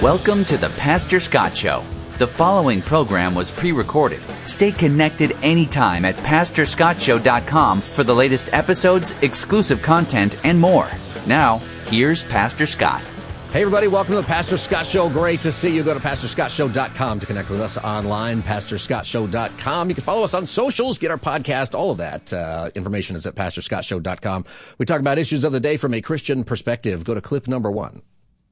Welcome to the Pastor Scott Show. The following program was pre-recorded. Stay connected anytime at PastorScottShow.com for the latest episodes, exclusive content, and more. Now, here's Pastor Scott. Hey everybody, welcome to the Pastor Scott Show. Great to see you. Go to PastorScottShow.com to connect with us online, PastorScottShow.com. You can follow us on socials, get our podcast, all of that information is at PastorScottShow.com. We talk about issues of the day from a Christian perspective. Go to clip number 1.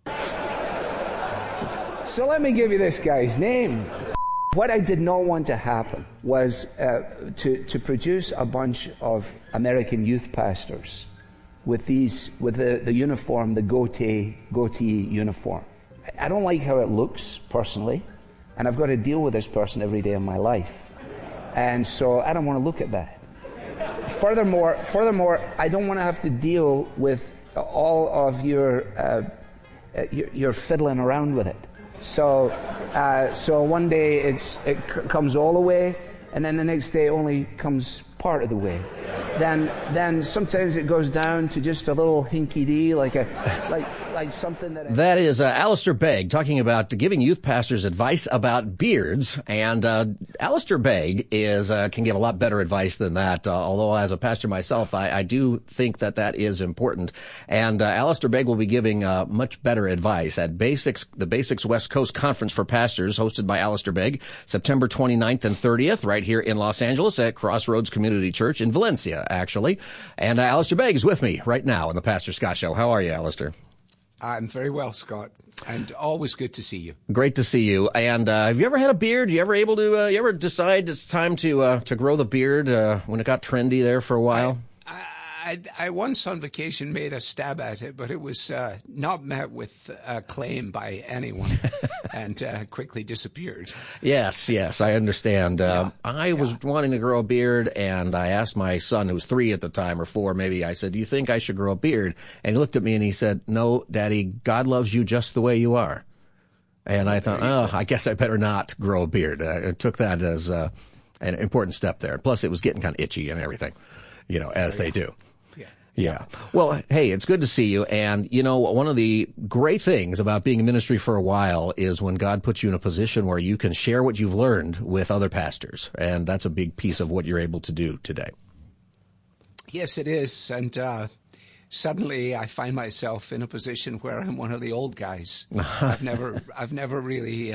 So let me give you this guy's name. What I did not want to happen was to produce a bunch of American youth pastors with the uniform, the goatee uniform. I don't like how it looks personally, and I've got to deal with this person every day of my life, and so I don't want to look at that. Furthermore, I don't want to have to deal with all of your fiddling around with it. So one day it comes all the way, and then the next day it only comes part of the way. Then sometimes it goes down to just a little hinky-dee, like something that... That is Alistair Begg talking about giving youth pastors advice about beards. And Alistair Begg can give a lot better advice than that, although as a pastor myself, I do think that is important. And Alistair Begg will be giving much better advice at the Basics West Coast Conference for Pastors, hosted by Alistair Begg, September 29th and 30th, right here in Los Angeles at Crossroads Community Church in Valencia, actually. And Alistair Begg is with me right now on the Pastor Scott Show. How are you, Alistair? I'm very well, Scott, and always good to see you. Great to see you. And have you ever had a beard? You ever decide it's time to grow the beard when it got trendy there for a while? I once on vacation made a stab at it, but it was not met with acclaim by anyone and quickly disappeared. Yes, I understand. I was wanting to grow a beard, and I asked my son, who was 3 at the time, or 4 maybe, I said, "Do you think I should grow a beard?" And he looked at me and he said, "No, Daddy, God loves you just the way you are." And I thought, I guess I better not grow a beard. I took that as an important step there. Plus, it was getting kind of itchy and everything, as they do. Yeah. Well, hey, it's good to see you. And, one of the great things about being in ministry for a while is when God puts you in a position where you can share what you've learned with other pastors. And that's a big piece of what you're able to do today. Yes, it is. And suddenly I find myself in a position where I'm one of the old guys. I've never really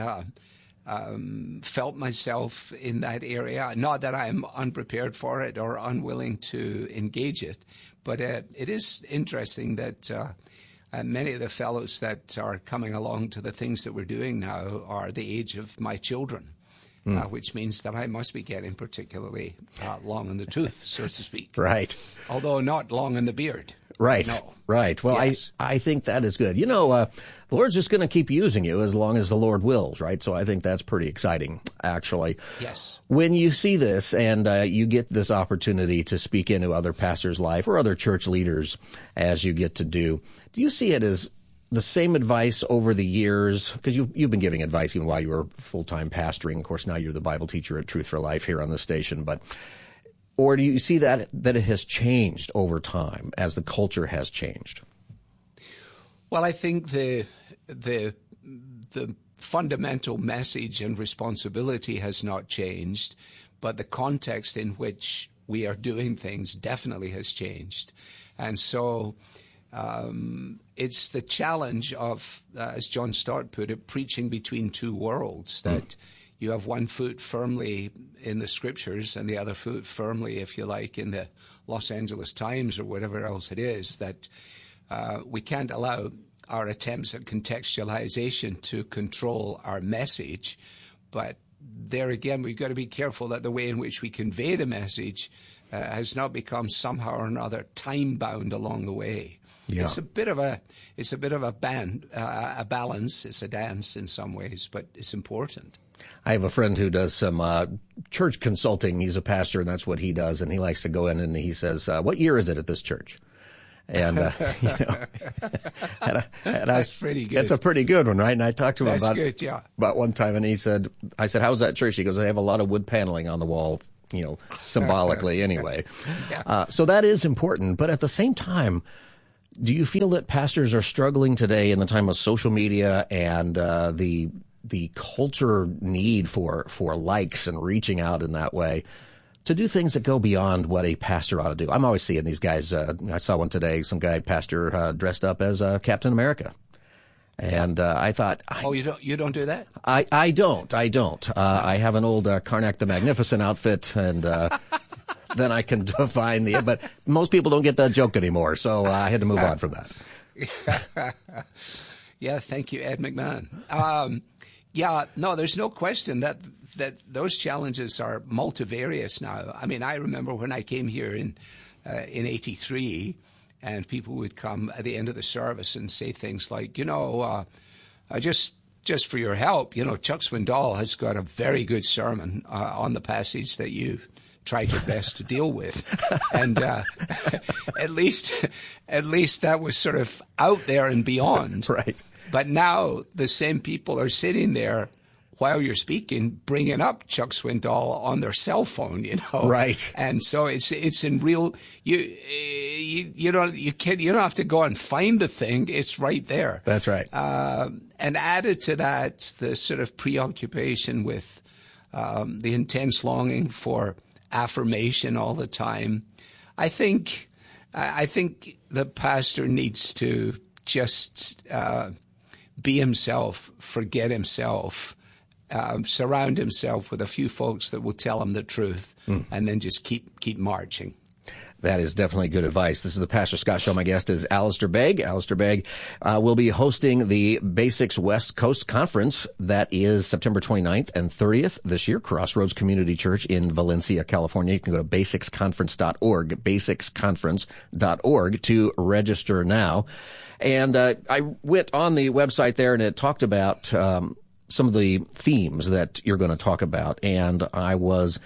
felt myself in that area. Not that I'm unprepared for it or unwilling to engage it, but it is interesting that many of the fellows that are coming along to the things that we're doing now are the age of my children, which means that I must be getting particularly long in the tooth, so to speak. Right. Although not long in the beard. Right. No. Right. Well, yes. I think that is good. The Lord's just going to keep using you as long as the Lord wills, right? So I think that's pretty exciting, actually. Yes. When you see this and you get this opportunity to speak into other pastors' life or other church leaders as you get to do you see it as the same advice over the years? Because you've been giving advice even while you were full-time pastoring. Of course, now you're the Bible teacher at Truth for Life here on the station, or do you see that it has changed over time as the culture has changed? Well, I think the fundamental message and responsibility has not changed, but the context in which we are doing things definitely has changed. And so it's the challenge of, as John Stott put it, preaching between two worlds, that you have one foot firmly in the scriptures and the other foot firmly, if you like, in the Los Angeles Times or whatever else it is, that we can't allow our attempts at contextualization to control our message. But there again, we've got to be careful that the way in which we convey the message has not become somehow or another time-bound along the way. Yeah. It's a bit of a balance. It's a dance in some ways, but it's important. I have a friend who does some church consulting. He's a pastor, and that's what he does. And he likes to go in and he says, "What year is it at this church?" And that's pretty good. That's a pretty good one, right? And I talked to him about one time, and I said, "How's that church?" He goes, "They have a lot of wood paneling on the wall, symbolically anyway." Yeah. So that is important, but at the same time, Do you feel that pastors are struggling today in the time of social media and the culture need for likes and reaching out in that way to do things that go beyond what a pastor ought to do? I'm always seeing these guys. I saw one today, some guy pastor dressed up as Captain America. And I thought, you don't do that? I don't. I have an old Karnak the Magnificent outfit, and then I can define but most people don't get that joke anymore, so I had to move on from that. Yeah, thank you, Ed McMahon. No, there's no question that those challenges are multivarious now. I mean, I remember when I came here in '83. And people would come at the end of the service and say things like, just for your help, Chuck Swindoll has got a very good sermon on the passage that you tried your best to deal with. And at least that was sort of out there and beyond. Right. But now the same people are sitting there while you're speaking, bringing up Chuck Swindoll on their cell phone, Right. And so it's in real. You don't have to go and find the thing. It's right there. That's right. And added to that, the sort of preoccupation with the intense longing for affirmation all the time. I think the pastor needs to just be himself, forget himself. Surround himself with a few folks that will tell him the truth, and then just keep marching. That is definitely good advice. This is the Pastor Scott Show. My guest is Alistair Begg. Alistair Begg will be hosting the Basics West Coast Conference. That is September 29th and 30th this year, Crossroads Community Church in Valencia, California. You can go to basicsconference.org, basicsconference.org to register now. And I went on the website there, and it talked about some of the themes that you're going to talk about, and I was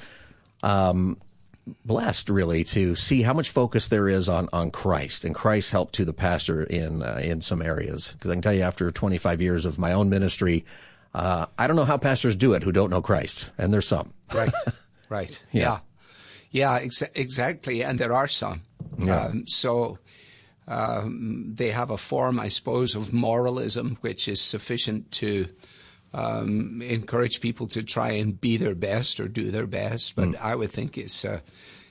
blessed really to see how much focus there is on Christ and Christ's help to the pastor in some areas. Because I can tell you, after 25 years of my own ministry, I don't know how pastors do it who don't know Christ, and there's some. Right. Yeah. Exactly, and there are some. Yeah. They have a form, I suppose, of moralism, which is sufficient to encourage people to try and be their best or do their best. But I would think it's a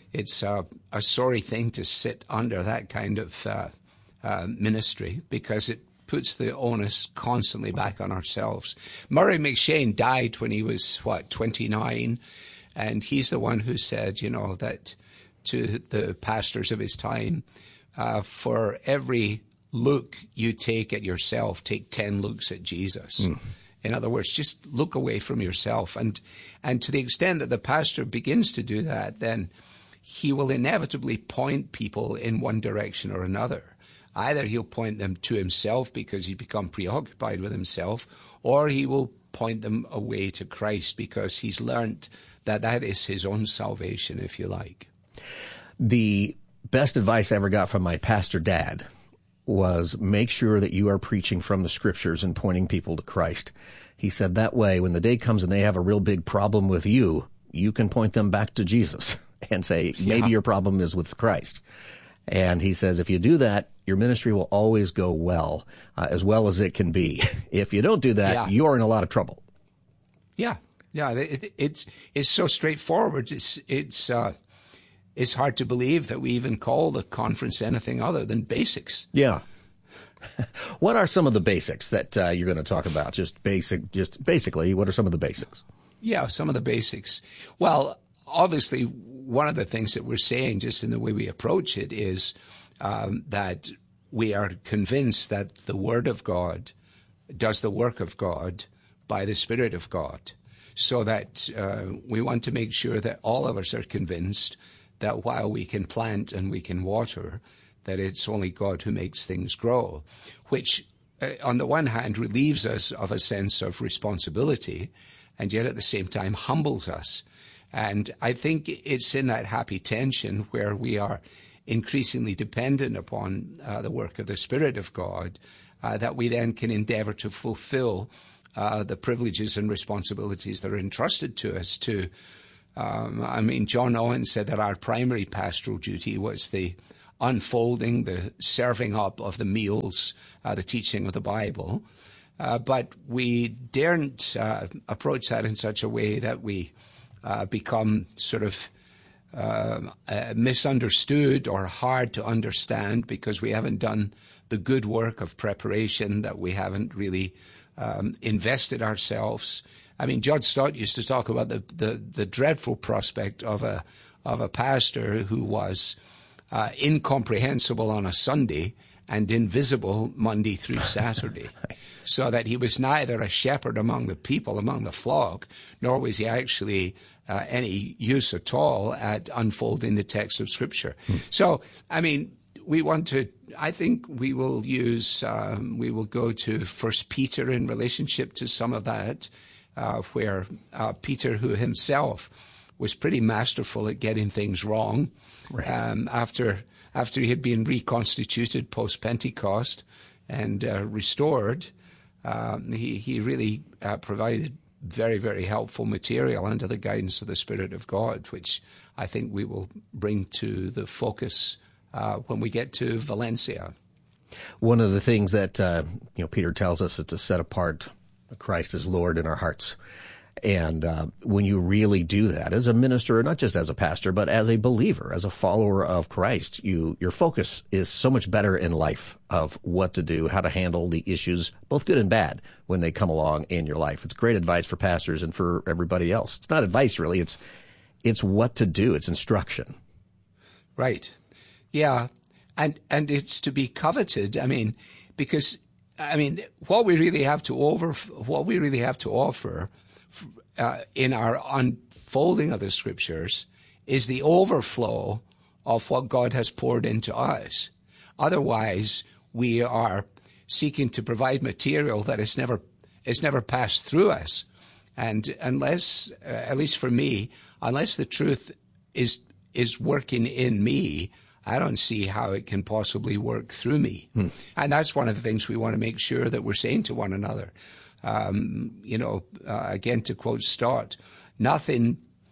sorry thing to sit under that kind of ministry, because it puts the onus constantly back on ourselves. Murray McShane died when he was, 29? And he's the one who said, that to the pastors of his time, for every look you take at yourself, take 10 looks at Jesus. In other words, just look away from yourself. And to the extent that the pastor begins to do that, then he will inevitably point people in one direction or another. Either he'll point them to himself because he's become preoccupied with himself, or he will point them away to Christ because he's learned that is his own salvation, if you like. The best advice I ever got from my pastor dad was, make sure that you are preaching from the scriptures and pointing people to Christ. He said that way, when the day comes and they have a real big problem with you, you can point them back to Jesus and say, maybe your problem is with Christ. And he says, if you do that, your ministry will always go well as it can be. If you don't do that, you're in a lot of trouble. Yeah. It's so straightforward. It's hard to believe that we even call the conference anything other than basics. Yeah. What are some of the basics that you're going to talk about? Just basically, what are some of the basics? Yeah, some of the basics. Well, obviously, one of the things that we're saying, just in the way we approach it, is that we are convinced that the Word of God does the work of God by the Spirit of God. So that we want to make sure that all of us are convinced that while we can plant and we can water, that it's only God who makes things grow, which on the one hand relieves us of a sense of responsibility, and yet at the same time humbles us. And I think it's in that happy tension where we are increasingly dependent upon the work of the Spirit of God, that we then can endeavor to fulfill the privileges and responsibilities that are entrusted to us to John Owen said that our primary pastoral duty was the unfolding, the serving up of the meals, the teaching of the Bible. But we daren't approach that in such a way that we become sort of misunderstood or hard to understand because we haven't done the good work of preparation, that we haven't really invested ourselves. I mean, John Stott used to talk about the dreadful prospect of a pastor who was incomprehensible on a Sunday and invisible Monday through Saturday, so that he was neither a shepherd among the people, among the flock, nor was he actually any use at all at unfolding the text of Scripture. So, I mean, I think we will go to 1 Peter in relationship to some of that, where Peter, who himself was pretty masterful at getting things wrong, right. After he had been reconstituted post-Pentecost and restored, he really provided very, very helpful material under the guidance of the Spirit of God, which I think we will bring to the focus when we get to Valencia. One of the things that Peter tells us is to set apart Christ as Lord in our hearts. And when you really do that as a minister, not just as a pastor, but as a believer, as a follower of Christ, your focus is so much better in life of what to do, how to handle the issues, both good and bad, when they come along in your life. It's great advice for pastors and for everybody else. It's not advice, really. It's what to do. It's instruction. Right. Yeah. And it's to be coveted. I mean, because what we really have to offer in our unfolding of the Scriptures is the overflow of what God has poured into us. Otherwise, we are seeking to provide material that is never passed through us. And unless, at least for me, unless the truth is working in me, I don't see how it can possibly work through me. And that's one of the things we want to make sure that we're saying to one another. Again, to quote Stott, nothing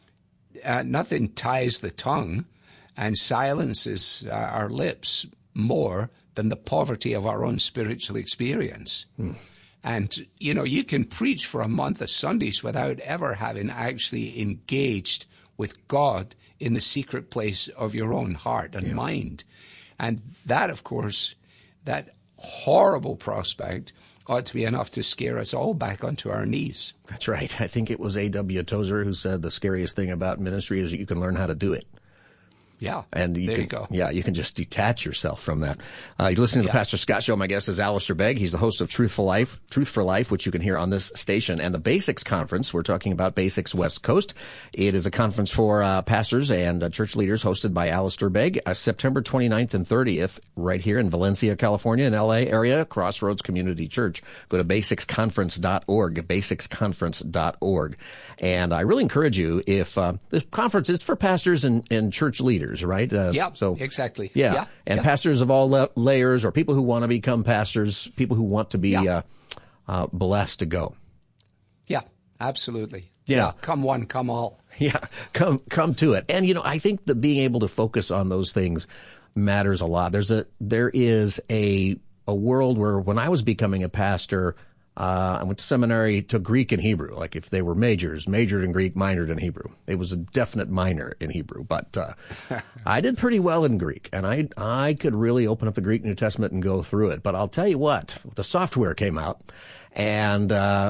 ties the tongue and silences our lips more than the poverty of our own spiritual experience. And, you can preach for a month of Sundays without ever having actually engaged with God in the secret place of your own heart and mind. And that, of course, that horrible prospect ought to be enough to scare us all back onto our knees. That's right. I think it was A.W. Tozer who said the scariest thing about ministry is that you can learn how to do it. Yeah, and there you go. Yeah, you can just detach yourself from that. You're listening to the Pastor Scott Show. My guest is Alistair Begg. He's the host of Truth for Life, which you can hear on this station. And the Basics Conference, we're talking about Basics West Coast. It is a conference for pastors and church leaders hosted by Alistair Begg, September 29th and 30th, right here in Valencia, California, in LA area, Crossroads Community Church. Go to basicsconference.org, basicsconference.org. And I really encourage you, if this conference is for pastors and church leaders, right? So exactly. Yeah. And pastors of all layers, or people who want to become pastors, people who want to be blessed to go. Yeah, absolutely. Yeah. Come one, come all. Yeah, come to it. And, I think that being able to focus on those things matters a lot. There is a world where when I was becoming a pastor, I went to seminary, took Greek and Hebrew. Like if they were majors, majored in Greek, minored in Hebrew. It was a definite minor in Hebrew, but I did pretty well in Greek, and I could really open up the Greek New Testament and go through it. But I'll tell you what, the software came out, and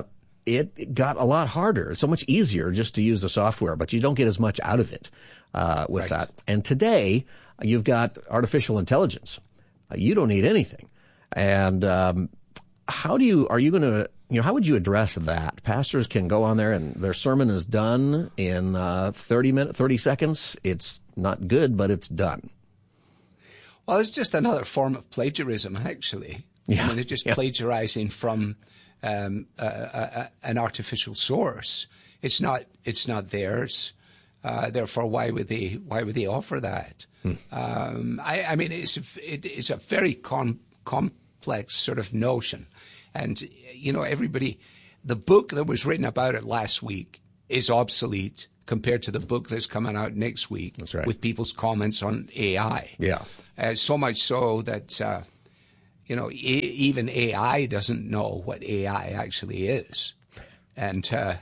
it got a lot harder. It's so much easier just to use the software, but you don't get as much out of it with that. And today, you've got artificial intelligence. You don't need anything, and how would you address that? Pastors can go on there and their sermon is done in 30 seconds. It's not good, but it's done. Well, it's just another form of plagiarism, actually. Yeah. I mean, they're just plagiarizing from an artificial source. It's not theirs. Therefore, why would they offer that? I mean, it's a very complex sort of notion. And, everybody, the book that was written about it last week is obsolete compared to the book that's coming out next week. That's right. With people's comments on AI. Yeah. So much so that, even AI doesn't know what AI actually is. And so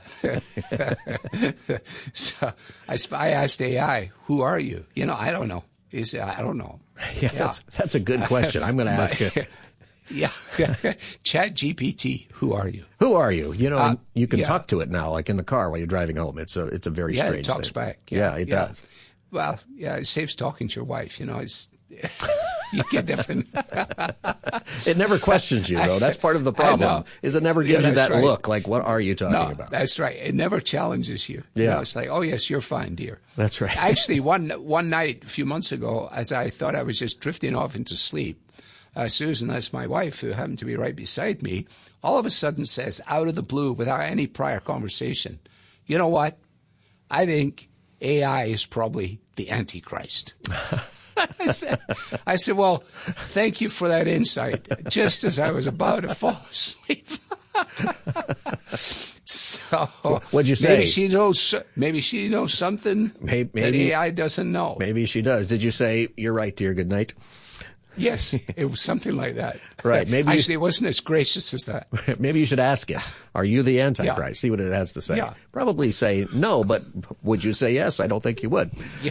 I asked AI, who are you? I don't know. He said, I don't know. Yeah, that's a good question. I'm going to ask you. Yeah. ChatGPT, who are you? Who are you? You can talk to it now, like in the car while you're driving home. It's a very strange it talks thing. back. Yeah, it does. Well, it saves talking to your wife. It's you get different. It never questions you, though. That's part of the problem. Is it never gives you that right. look, like, what are you talking about? That's right. It never challenges you. Yeah. It's like, oh yes, you're fine, dear. That's right. Actually, one night a few months ago, as I thought I was just drifting off into sleep, Susan, that's my wife, who happened to be right beside me, all of a sudden says, out of the blue, without any prior conversation, you know what? I think AI is probably the Antichrist. I said, well, thank you for that insight, just as I was about to fall asleep. So, what'd you say? Maybe she knows something that AI doesn't know. Maybe she does. Did you say, you're right, dear, good night? Yes, it was something like that. Right. Actually, it wasn't as gracious as that. Maybe you should ask it, are you the Antichrist? Yeah. See what it has to say. Yeah. Probably say no, but would you say yes? I don't think you would. Yeah.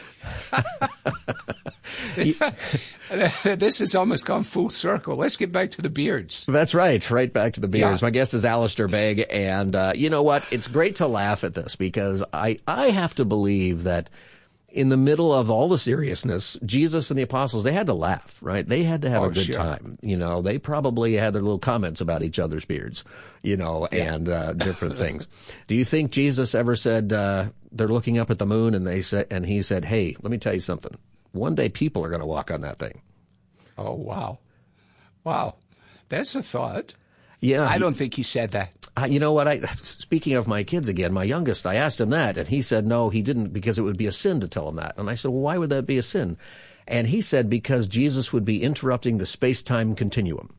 This has almost gone full circle. Let's get back to the beards. That's right. Right back to the beards. Yeah. My guest is Alistair Begg, and you know what? It's great to laugh at this because I have to believe that in the middle of all the seriousness, Jesus and the apostles, they had to laugh, right? They had to have a good time. They probably had their little comments about each other's beards, and different things. Do you think Jesus ever said, they're looking up at the moon and he said, hey, let me tell you something. One day people are going to walk on that thing. Oh, wow. Wow. That's a thought. Yeah. I don't think he said that. You know what? Speaking of my kids again, my youngest, I asked him that, and he said no, he didn't, because it would be a sin to tell him that. And I said, well, why would that be a sin? And he said because Jesus would be interrupting the space-time continuum.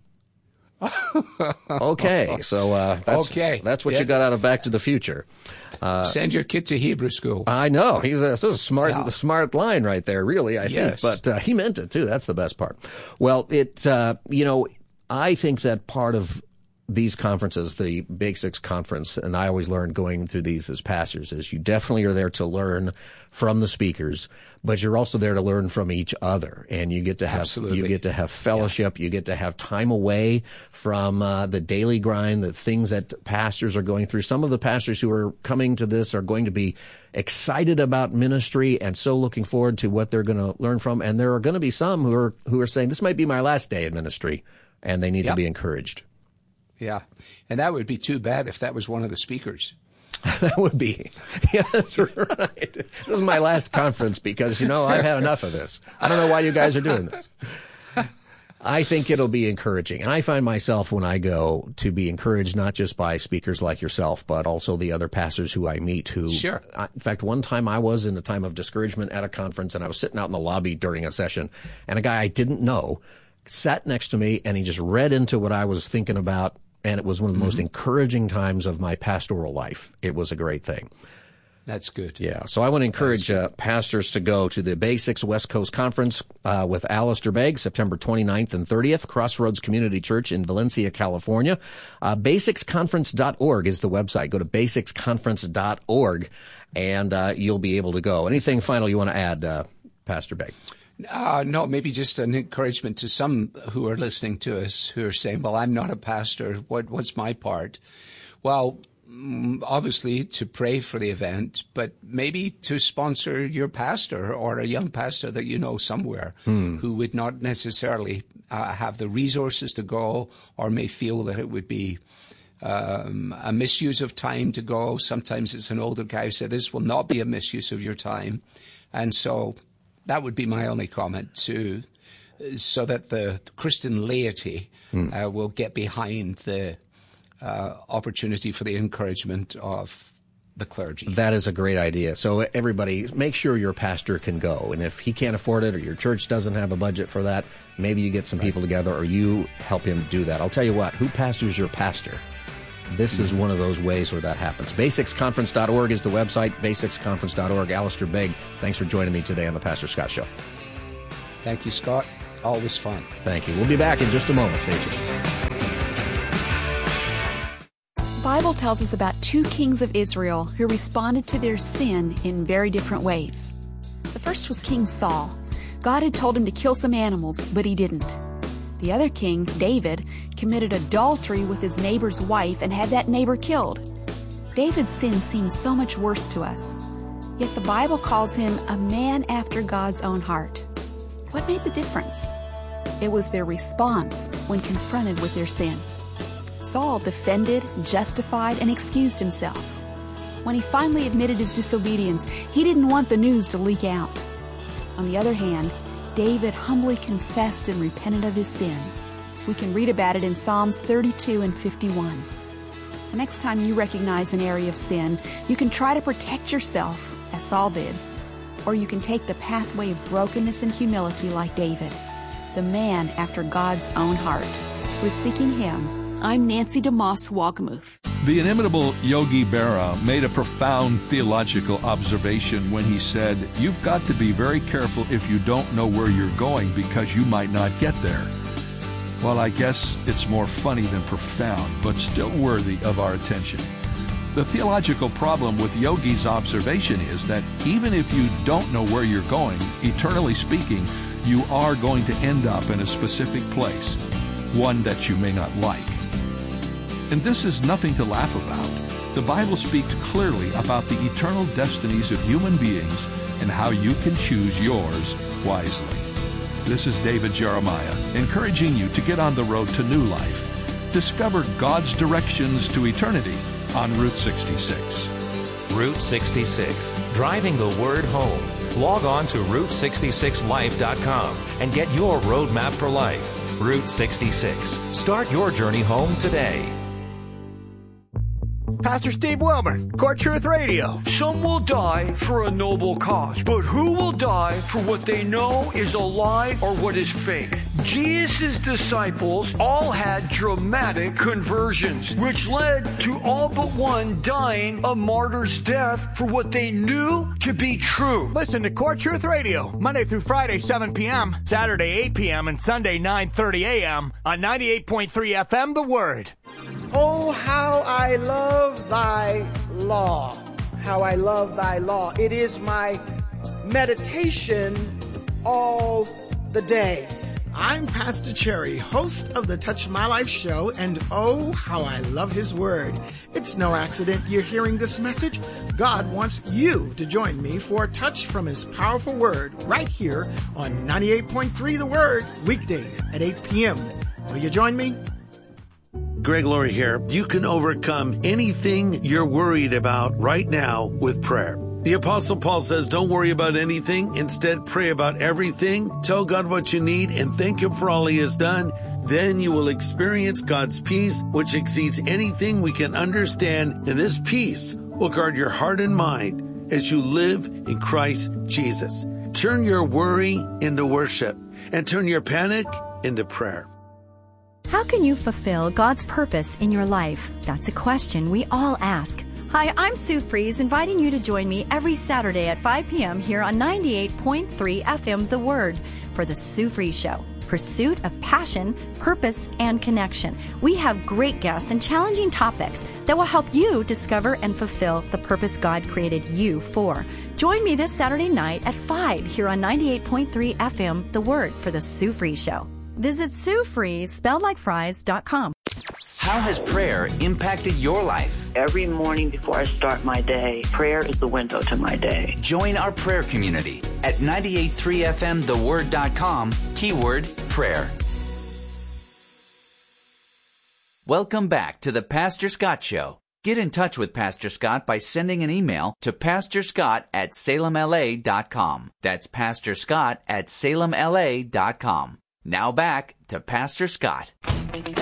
Okay, so that's what you got out of Back to the Future. Send your kid to Hebrew school. I know. He's a smart line right there, really, I think. But he meant it, too. That's the best part. Well, I think that part of these conferences, the Basics Conference, and I always learn going through these as pastors, is you definitely are there to learn from the speakers, but you're also there to learn from each other, and you get to have fellowship, you get to have time away from the daily grind, the things that pastors are going through. Some of the pastors who are coming to this are going to be excited about ministry and so looking forward to what they're going to learn from, and there are going to be some who are saying this might be my last day in ministry, and they need to be encouraged. Yeah, and that would be too bad if that was one of the speakers. That would be. Yeah, that's right. This is my last conference because, I've had enough of this. I don't know why you guys are doing this. I think it'll be encouraging. And I find myself when I go to be encouraged not just by speakers like yourself, but also the other pastors who I meet who. Sure. In fact, one time I was in a time of discouragement at a conference and I was sitting out in the lobby during a session and a guy I didn't know sat next to me and he just read into what I was thinking about. And it was one of the most encouraging times of my pastoral life. It was a great thing. That's good. Yeah. So I want to encourage pastors to go to the Basics West Coast Conference with Alistair Begg, September 29th and 30th, Crossroads Community Church in Valencia, California. Basicsconference.org is the website. Go to basicsconference.org, and you'll be able to go. Anything final you want to add, Pastor Begg? No, maybe just an encouragement to some who are listening to us who are saying, well, I'm not a pastor. What's my part? Well, obviously to pray for the event, but maybe to sponsor your pastor or a young pastor that you know somewhere who would not necessarily have the resources to go or may feel that it would be a misuse of time to go. Sometimes it's an older guy who said, this will not be a misuse of your time. And so that would be my only comment, so that the Christian laity will get behind the opportunity for the encouragement of the clergy. That is a great idea. So everybody, make sure your pastor can go. And if he can't afford it or your church doesn't have a budget for that, maybe you get some people together or you help him do that. I'll tell you what, who pastors your pastor? This is one of those ways where that happens. BasicsConference.org is the website, BasicsConference.org. Alistair Begg, thanks for joining me today on the Pastor Scott Show. Thank you, Scott. Always fun. Thank you. We'll be back in just a moment. Stay tuned. The Bible tells us about two kings of Israel who responded to their sin in very different ways. The first was King Saul. God had told him to kill some animals, but he didn't. The other king, David, committed adultery with his neighbor's wife and had that neighbor killed. David's sin seems so much worse to us, yet the Bible calls him a man after God's own heart. What made the difference? It was their response when confronted with their sin. Saul defended, justified, and excused himself. When he finally admitted his disobedience, he didn't want the news to leak out. On the other hand, David humbly confessed and repented of his sin. We can read about it in Psalms 32 and 51. The next time you recognize an area of sin, you can try to protect yourself, as Saul did, or you can take the pathway of brokenness and humility like David, the man after God's own heart. With Seeking Him, I'm Nancy DeMoss Walgamuth. The inimitable Yogi Berra made a profound theological observation when he said, "You've got to be very careful if you don't know where you're going because you might not get there." Well, I guess it's more funny than profound, but still worthy of our attention. The theological problem with Yogi's observation is that even if you don't know where you're going, eternally speaking, you are going to end up in a specific place, one that you may not like. And this is nothing to laugh about. The Bible speaks clearly about the eternal destinies of human beings and how you can choose yours wisely. This is David Jeremiah, encouraging you to get on the road to new life. Discover God's directions to eternity on Route 66. Route 66, driving the word home. Log on to Route66Life.com and get your roadmap for life. Route 66. Start your journey home today. Pastor Steve Wilmer, Core Truth Radio. Some will die for a noble cause, but who will die for what they know is a lie or what is fake? Jesus' disciples all had dramatic conversions, which led to all but one dying a martyr's death for what they knew to be true. Listen to Core Truth Radio, Monday through Friday, 7 p.m., Saturday, 8 p.m., and Sunday, 9:30 a.m. on 98.3 FM, The Word. Oh, how I love thy law. How I love thy law. It is my meditation all the day. I'm Pastor Cherry, host of the Touch My Life show, and oh, how I love his word. It's no accident you're hearing this message. God wants you to join me for a touch from his powerful word right here on 98.3 The Word, weekdays at 8 p.m. Will you join me? Greg Laurie here. You can overcome anything you're worried about right now with prayer. The Apostle Paul says, don't worry about anything. Instead, pray about everything. Tell God what you need and thank him for all he has done. Then you will experience God's peace, which exceeds anything we can understand. And this peace will guard your heart and mind as you live in Christ Jesus. Turn your worry into worship and turn your panic into prayer. How can you fulfill God's purpose in your life? That's a question we all ask. Hi, I'm Sue Fries, inviting you to join me every Saturday at 5 p.m. here on 98.3 FM The Word for the Sue Fries Show. Pursuit of passion, purpose, and connection. We have great guests and challenging topics that will help you discover and fulfill the purpose God created you for. Join me this Saturday night at 5 here on 98.3 FM The Word for the Sue Fries Show. Visit SueFries.com. How has prayer impacted your life? Every morning before I start my day, prayer is the window to my day. Join our prayer community at 98.3FMTheWord.com, keyword prayer. Welcome back to the Pastor Scott Show. Get in touch with Pastor Scott by sending an email to pastorscott@salemla.com. That's pastorscott@salemla.com. Now back to Pastor Scott.